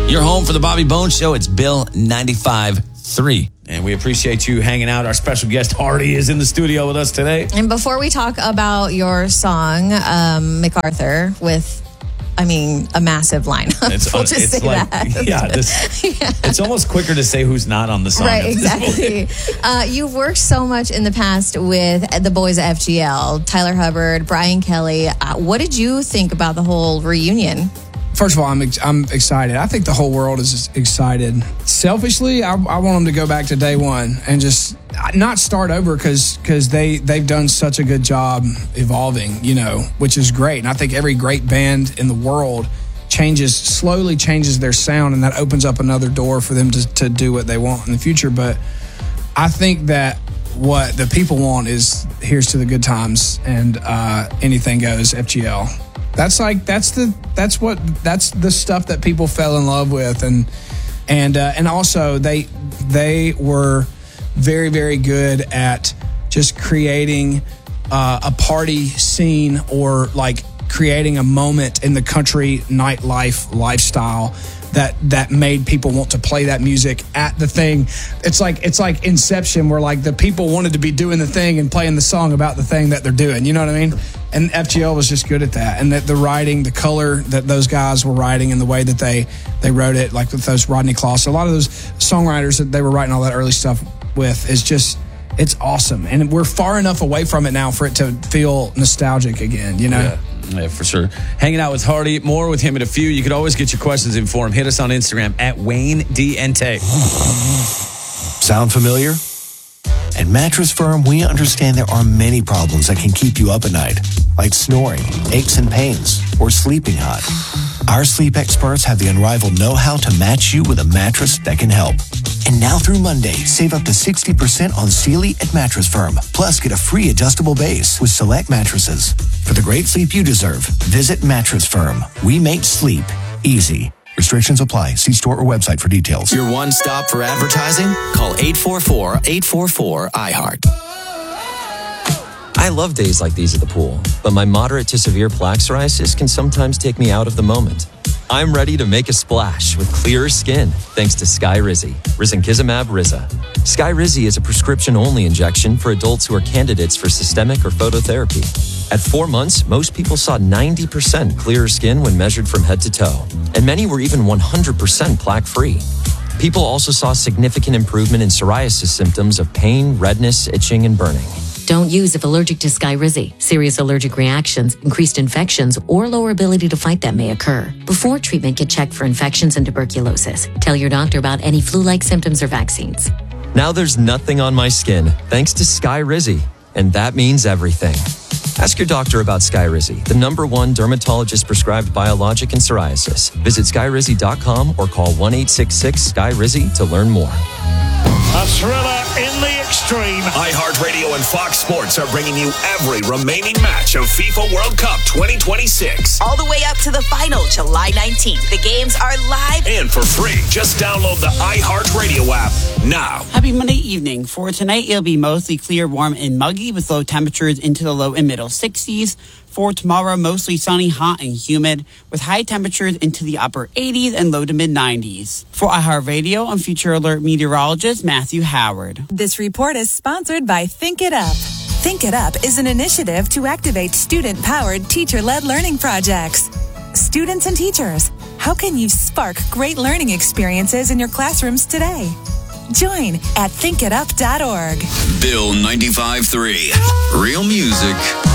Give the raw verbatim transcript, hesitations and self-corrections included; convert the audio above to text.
Your home for the Bobby Bones Show. It's Bill ninety-five point three. And we appreciate you hanging out. Our special guest, Hardy, is in the studio with us today. And before we talk about your song, um, MacArthur, with, I mean, a massive lineup. It's, we'll uh, just it's say like, that. Yeah, this, yeah, it's almost quicker to say who's not on the song. Right, exactly. uh, you've worked so much in the past with the boys at F G L, Tyler Hubbard, Brian Kelly. Uh, what did you think about the whole reunion? First of all, I'm ex- I'm excited. I think the whole world is excited. Selfishly, I, I want them to go back to day one and just not start over because because they they've done such a good job evolving, you know, which is great. And I think every great band in the world changes slowly changes their sound, and that opens up another door for them to to do what they want in the future. But I think that what the people want is here's to the good times and uh, anything goes. F G L. That's like that's the that's what that's the stuff that people fell in love with, and and uh, and also they they were very very good at just creating uh, a party scene or like creating a moment in the country nightlife lifestyle that that made people want to play that music at the thing. It's like it's like Inception, where like the people wanted to be doing the thing and playing the song about the thing that they're doing. You know what I mean? And F G L was just good at that. And that the writing, the color that those guys were writing, and the way that they they wrote it, like with those Rodney Kloss, a lot of those songwriters that they were writing all that early stuff with, is just it's awesome. And we're far enough away from it now for it to feel nostalgic again. You know. Yeah. Yeah, for sure. Hanging out with Hardy. More with him in a few. You could always get your questions in for him. Hit us on Instagram at Wayne D Ente. Sound familiar? At Mattress Firm, we understand there are many problems that can keep you up at night, like snoring, aches and pains, or sleeping hot. Our sleep experts have the unrivaled know-how to match you with a mattress that can help. And now through Monday, save up to sixty percent on Sealy at Mattress Firm. Plus, get a free adjustable base with select mattresses. For the great sleep you deserve, visit Mattress Firm. We make sleep easy. Restrictions apply. See store or website for details. Your one stop for advertising? Call eight four four, eight four four, I heart. I love days like these at the pool, but my moderate to severe plaque psoriasis can sometimes take me out of the moment. I'm ready to make a splash with clearer skin thanks to Skyrizi, risankizumab Riza. Skyrizi is a prescription-only injection for adults who are candidates for systemic or phototherapy. At four months, most people saw ninety percent clearer skin when measured from head to toe, and many were even one hundred percent plaque-free. People also saw significant improvement in psoriasis symptoms of pain, redness, itching, and burning. Don't use if allergic to Skyrizi. Serious allergic reactions, increased infections, or lower ability to fight them may occur. Before treatment, get checked for infections and tuberculosis. Tell your doctor about any flu-like symptoms or vaccines. Now there's nothing on my skin thanks to Skyrizi, and that means everything. Ask your doctor about Skyrizi, the number one dermatologist-prescribed biologic in psoriasis. Visit skyrizi dot com or call one eight six six, S K Y R I Z I to learn more. A thriller in the extreme. iHeartRadio and Fox Sports are bringing you every remaining match of FIFA World Cup twenty twenty-six. All the way up to the final, July nineteenth. The games are live and for free. Just download the iHeartRadio app now. Happy Monday evening. For tonight, it'll be mostly clear, warm, and muggy with low temperatures into the low and middle sixties. For tomorrow, mostly sunny, hot, and humid with high temperatures into the upper eighties and low to mid nineties. For iHeartRadio, I'm Future Alert meteorologist Matthew Howard. This report is sponsored by Think It Up. Think It Up is an initiative to activate student-powered, teacher-led learning projects. Students and teachers, how can you spark great learning experiences in your classrooms today? Join at think it up dot org. Bill ninety-five point three. Real music.